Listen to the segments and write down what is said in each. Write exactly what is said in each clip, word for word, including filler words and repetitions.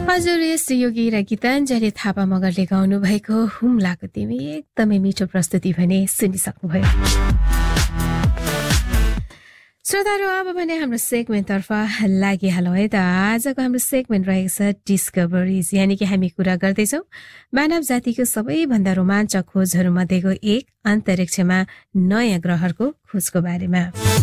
हजुर यस योगी र गीताञ्जली थापा मगरले गाउनु भएको हुम्लाको तिमी एकदमै मिठो प्रस्तुति भने सुनिसक्नुभयो। श्रोताहरू अब भने हाम्रो सेगमेन्टतर्फ लागिहालौँ है त। आजको हाम्रो सेगमेन्ट रहेको छ डिस्कभरिज, यानि कि हामी कुरा गर्दैछौँ मानव जातिको सबैभन्दा रोमाञ्चक खोजहरू मध्येको एक अन्तरिक्षमा नयाँ ग्रहहरूको खोजको बारेमा।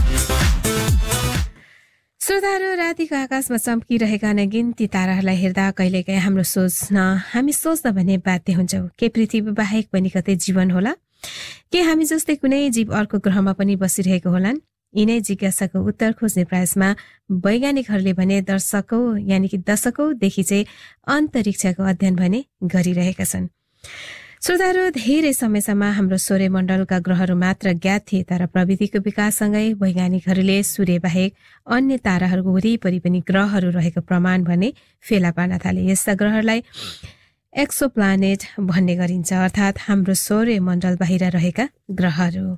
श्रोताहरू रातिको आकाशमा चम्किरहेका अनगिन्ती ताराहरूलाई हेर्दा कहिलेकाहीँ हाम्रो सोच्न हामी सोच्न भने बाध्य हुन्छौँ के पृथ्वी बाहेक पनि कतै जीवन होला, के हामी जस्तै कुनै जीव अर्को ग्रहमा पनि बसिरहेको होलान्। यिनै जिज्ञासाको उत्तर खोज्ने प्रयासमा वैज्ञानिकहरूले भने दर्शकौं यानि कि दशकौंदेखि चाहिँ अन्तरिक्षको अध्ययन भने गरिरहेका छन्। श्रोताहरू धेरै समयसम्म हाम्रो सौर्यमण्डलका ग्रहहरू मात्र ज्ञात थिए, तर प्रविधिको विकाससँगै वैज्ञानिकहरूले सूर्य बाहेक अन्य ताराहरूको वरिपरि पनि ग्रहहरू रहेको प्रमाण भने फेला पार्न थाले। यस्ता ग्रहहरूलाई एक्सोप्लानेट भन्ने गरिन्छ, अर्थात् हाम्रो सौर्यमण्डल बाहिर रहेका ग्रहहरू।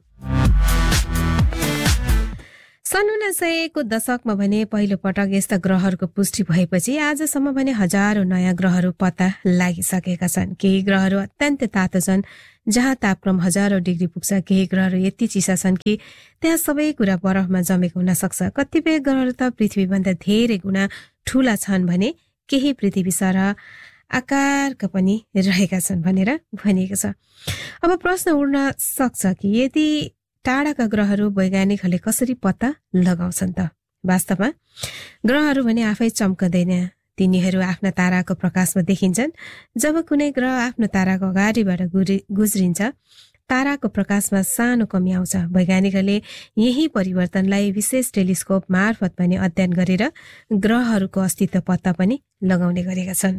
सन् उन्नाइस सयको दशकमा भने पहिलो पटक यस्ता ग्रहहरूको पुष्टि भएपछि आजसम्म भने हजारौं नयाँ ग्रहहरू पत्ता लागिसकेका छन्। केही ग्रहहरू अत्यन्त तातो छन् जहाँ तापक्रम हजारौं डिग्री पुग्छ, केही ग्रहहरू यति चिसा छन् कि त्यहाँ सबै कुरा बरफमा जमेको हुन सक्छ। कतिपय ग्रहहरू त पृथ्वीभन्दा धेरै गुणा ठूला छन् भने केही पृथ्वी सरह आकारका पनि रहेका छन् भनेर भनिएको छ। अब प्रश्न उड्न सक्छ कि यदि टाढाका ग्रहहरू वैज्ञानिकहरूले कसरी पत्ता लगाउँछन् त? वास्तवमा ग्रहहरू भने आफै चम्कदैन, तिनीहरू आफ्ना ताराको प्रकाशमा देखिन्छन्। जब कुनै ग्रह आफ्नो ताराको अगाडिबाट गुज्रिन्छ ताराको प्रकाशमा सानो कमी आउँछ। वैज्ञानिकहरूले यही परिवर्तनलाई विशेष टेलिस्कोप मार्फत पनि अध्ययन गरेर ग्रहहरूको अस्तित्व पत्ता पनि लगाउने गरेका छन्।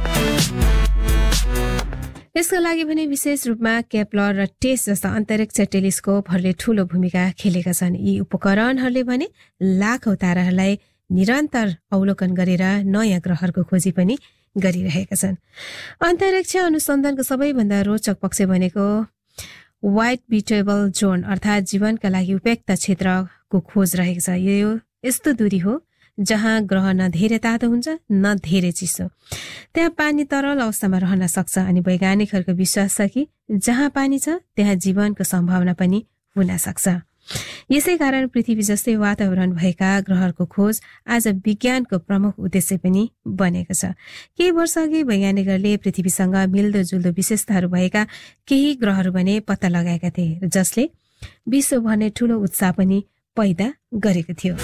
यसको लागि भने विशेष रूपमा केप्लर र टेस जस्ता अन्तरिक्ष टेलिस्कोपहरूले ठूलो भूमिका खेलेका छन्। यी उपकरणहरूले भने लाखौं ताराहरूलाई निरन्तर अवलोकन गरेर नयाँ ग्रहहरूको खोजी पनि गरिरहेका छन्। अन्तरिक्ष अनुसन्धानको सबैभन्दा रोचक पक्ष भनेको व्हाइट बिटेबल जोन अर्थात् जीवनका लागि उपयुक्त क्षेत्रको खोज रहेको छ। यो यस्तो दूरी हो जहाँ ग्रह न धेरै तातो हुन्छ न धेरै चिसो, त्यहाँ पानी तरल अवस्थामा रहन सक्छ। अनि वैज्ञानिकहरूको विश्वास छ कि जहाँ पानी छ त्यहाँ जीवनको सम्भावना पनि हुन सक्छ। यसै कारण पृथ्वी जस्तै वातावरण भएका ग्रहहरूको खोज आज विज्ञानको प्रमुख उद्देश्य पनि बनेको छ। केही वर्ष अघि वैज्ञानिकहरूले पृथ्वीसँग मिल्दोजुल्दो विशेषताहरू भएका केही ग्रहहरू भने पत्ता लगाएका थिए, जसले विश्वभर नै ठूलो उत्साह पनि पैदा गरेको थियो।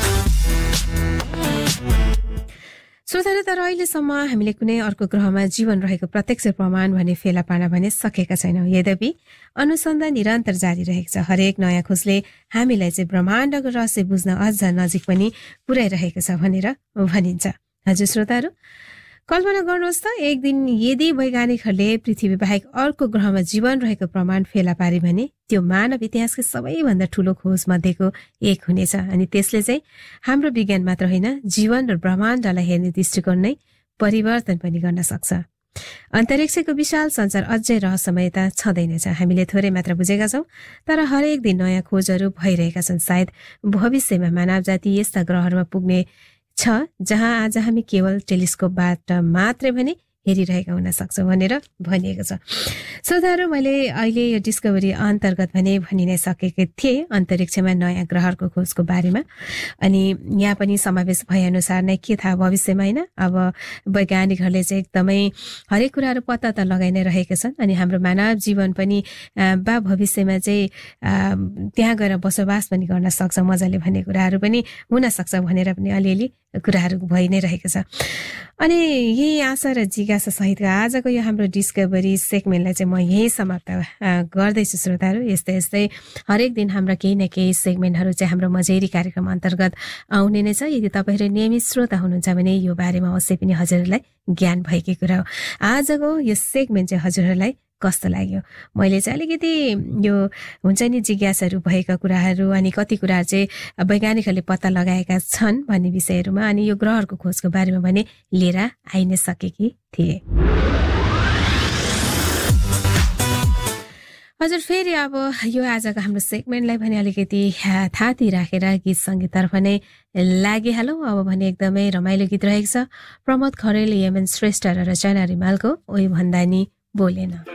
श्रोताहरू, तर अहिलेसम्म हामीले कुनै अर्को ग्रहमा जीवन रहेको प्रत्यक्ष प्रमाण भने फेला पार्न भने सकेका छैनौँ। यद्यपि अनुसन्धान निरन्तर जारी रहेको छ। हरेक नयाँ खोजले हामीलाई चाहिँ ब्रह्माण्डको रहस्य बुझ्न अझ नजिक पनि पुर्याइरहेको छ भनेर भनिन्छ। हजुर श्रोताहरू, कल्पना गर्नुहोस् त एक दिन यदि वैज्ञानिकहरूले पृथ्वी बाहेक अर्को ग्रहमा जीवन रहेको प्रमाण फेला पारे भने त्यो मानव इतिहासकै सबैभन्दा ठूलो खोज मध्येको एक हुनेछ। अनि त्यसले चाहिँ हाम्रो विज्ञान मात्र होइन, जीवन र ब्रह्माण्डलाई हेर्ने दृष्टिकोण नै परिवर्तन पनि गर्न सक्छ। अन्तरिक्षको विशाल संसार अझै रहस्यमय त छँदैनछ, हामीले थोरै मात्र बुझेका छौँ, तर हरेक दिन नयाँ खोजहरू भइरहेका छन्। सायद भविष्यमा मानव जाति यस्ता ग्रहहरूमा पुग्ने छ जहाँ आज हामी केवल टेलिस्कोपबाट मात्रै भने हेरिरहेका हुन सक्छ भनेर भनिएको छ। श्रोताहरू, मैले अहिले यो डिस्कभरी अन्तर्गत भने भनि नै सकेको थिएँ अन्तरिक्षमा नयाँ ग्रहहरूको खोजको बारेमा। अनि यहाँ पनि समावेश भएअनुसार नै के थाहा भविष्यमा होइन। अब वैज्ञानिकहरूले चाहिँ एकदमै हरेक कुराहरू पत्ता त लगाइ नै रहेका छन्। अनि हाम्रो मानव जीवन पनि बा भविष्यमा चाहिँ त्यहाँ गएर बसोबास पनि गर्न सक्छ मजाले भन्ने कुराहरू पनि हुन सक्छ भनेर पनि अलिअलि कुराहरू भइ नै रहेको छ। अनि यही आशा र जिज्ञासा सहितको आजको यो हाम्रो डिस्कभरी सेगमेन्टलाई चाहिँ म यही समाप्त गर्दैछु। श्रोताहरू, यस्तै यस्तै हरेक दिन हाम्रा केही न केही सेगमेन्टहरू चाहिँ हाम्रो मजेरी कार्यक्रम अन्तर्गत आउने नै छ। यदि तपाईँहरू नियमित श्रोता हुनुहुन्छ भने यो बारेमा अवश्य पनि हजुरहरूलाई ज्ञान भएकै कुरा हो। आजको यो सेगमेन्ट चाहिँ हजुरहरूलाई कस्तो लाग्यो? मैले चाहिँ अलिकति यो हुन्छ नि जिज्ञासाहरू भएका कुराहरू अनि कति कुराहरू चाहिँ वैज्ञानिकहरूले पत्ता लगाएका छन् भन्ने विषयहरूमा अनि यो ग्रहहरूको खोजको बारेमा भने लिएर आइ नै सकेकी थिए। हजुर फेरि अब यो आजको हाम्रो सेगमेन्टलाई भने अलिकति थाती राखेर गीत सङ्गीततर्फ नै लागिहालौँ। अब भने एकदमै रमाइलो गीत रहेको छ प्रमोद खरेल यमन श्रेष्ठ र रचना रिमालको ओइ भन्दा नि बोलेन।